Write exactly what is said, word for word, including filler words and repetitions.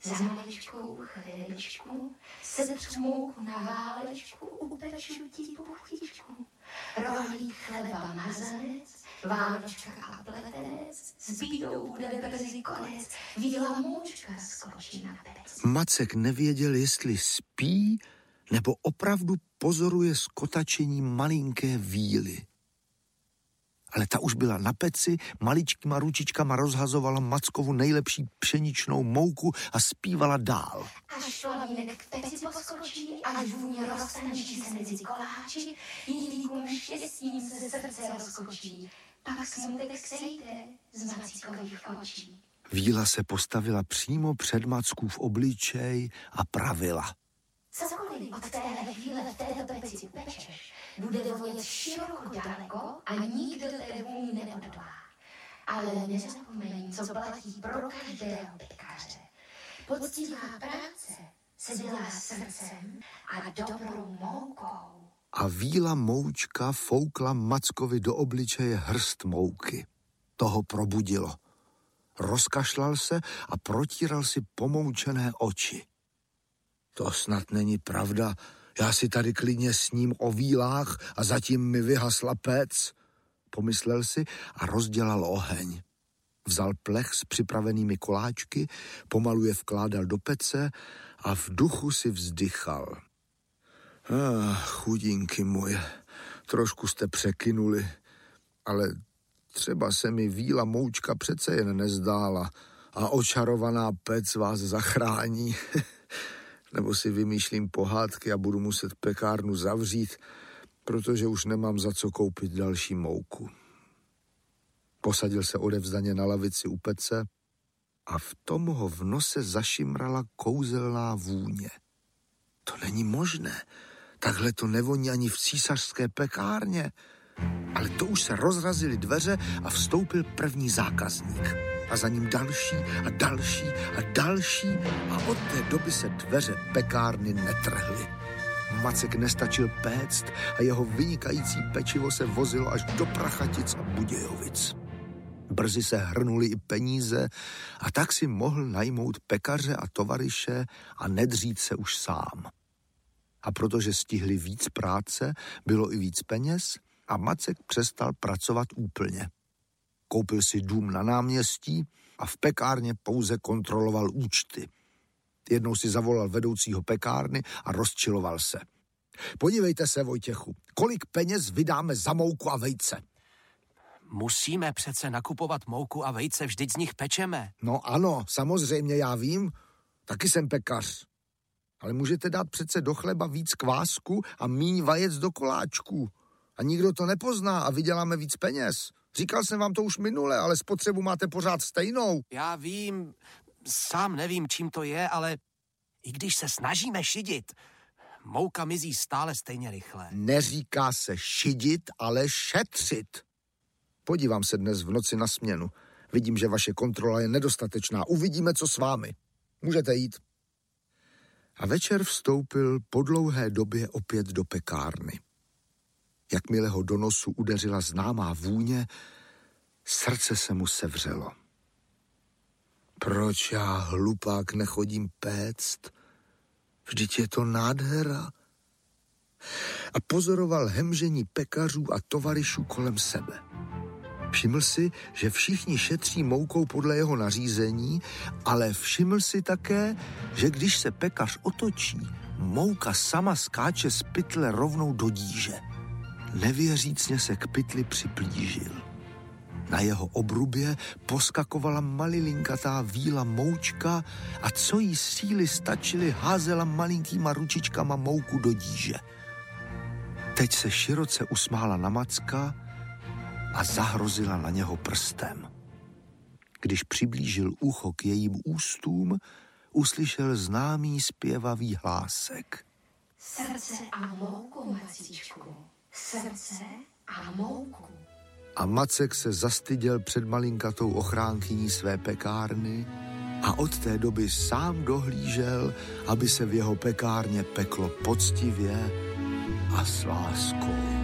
Za maličkou chvíličku setřu mouku na válečku, upeču ti puchtičku. Rohlík chleba mazanec, vánočka a pletenec, s bídou bude brzy konec, víla moučka skočí na pec. Macek nevěděl, jestli spí, nebo opravdu pozoruje skotačení malinké víly. Ale ta už byla na peci, maličkýma ručičkama rozhazovala Mackovu nejlepší pšeničnou mouku a zpívala dál. Až Šlavínek k peci poskočí, až vůně roztančí se mezi koláči, díkům štěstím se srdce rozkočí, pak smutek sejde z Macíkových očí. Víla se postavila přímo před Mackův obličej a pravila. Cokoliv od téhle chvíle v této peci upečeš, bude vonět široko daleko a nikdo té vůni nepodolá. Ale nezapomeň, co platí pro každého pekaře. Poctivá práce se dělá srdcem a dobrou moukou. A víla moučka foukla Mackovi do obličeje hrst mouky. To ho probudilo. Rozkašlal se a protíral si pomoučené oči. To snad není pravda. Já si tady klidně sním o vílách a zatím mi vyhasla pec, pomyslel si a rozdělal oheň. Vzal plech s připravenými koláčky, pomalu je vkládal do pece a v duchu si vzdychal. Ah, chudinky moje, trošku jste překynuli, ale třeba se mi víla moučka přece jen nezdála a očarovaná pec vás zachrání. Nebo si vymýšlím pohádky a budu muset pekárnu zavřít, protože už nemám za co koupit další mouku. Posadil se odevzdaně na lavici u pece a v tom ho v nose zašimrala kouzelná vůně. To není možné. Takhle to nevoní ani v císařské pekárně. Ale to už se rozrazily dveře a vstoupil první zákazník. A za ním další a další a další a od té doby se dveře pekárny netrhly. Macek nestačil péct a jeho vynikající pečivo se vozilo až do Prachatic a Budějovic. Brzy se hrnuly i peníze a tak si mohl najmout pekaře a tovaryše a nedřít se už sám. A protože stihli víc práce, bylo i víc peněz a Macek přestal pracovat úplně. Koupil si dům na náměstí a v pekárně pouze kontroloval účty. Jednou si zavolal vedoucího pekárny a rozčiloval se. Podívejte se, Vojtěchu, kolik peněz vydáme za mouku a vejce? Musíme přece nakupovat mouku a vejce, vždyť z nich pečeme. No ano, samozřejmě, já vím, taky jsem pekař. Ale můžete dát přece do chleba víc kvásku a míň vajec do koláčků. A nikdo to nepozná a vyděláme víc peněz. Říkal jsem vám to už minule, ale spotřebu máte pořád stejnou. Já vím, sám nevím, čím to je, ale i když se snažíme šidit, mouka mizí stále stejně rychle. Neříká se šidit, ale šetřit. Podívám se dnes v noci na směnu. Vidím, že vaše kontrola je nedostatečná. Uvidíme, co s vámi. Můžete jít. A večer vstoupil po dlouhé době opět do pekárny. Jakmile ho do nosu udeřila známá vůně, srdce se mu sevřelo. Proč já, hlupák, nechodím péct? Vždyť je to nádhera. A pozoroval hemžení pekařů a tovaryšů kolem sebe. Všiml si, že všichni šetří moukou podle jeho nařízení, ale všiml si také, že když se pekař otočí, mouka sama skáče z pytle rovnou do díže. Nevěřícně se k pytli připlížil. Na jeho obrubě poskakovala malilinkatá víla moučka a co jí síly stačily, házela malinkýma ručičkama mouku do díže. Teď se široce usmála na Macka a zahrozila na něho prstem. Když přiblížil ucho k jejím ústům, uslyšel známý zpěvavý hlásek. Srdce a mouku, Macíčku. Srdce a mouku. A Macek se zastyděl před malinkatou ochránkyní své pekárny a od té doby sám dohlížel, aby se v jeho pekárně peklo poctivě a s láskou.